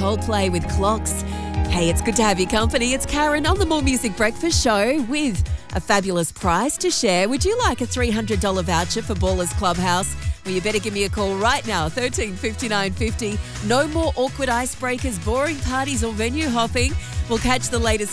Coldplay with Clocks. Hey, it's good to have your company. It's Karen on the More Music Breakfast Show with a fabulous prize to share. Would you like a $300 voucher for Ballers Clubhouse? Well, you better give me a call right now, 135950. No more awkward icebreakers, boring parties or venue hopping. We'll catch the latest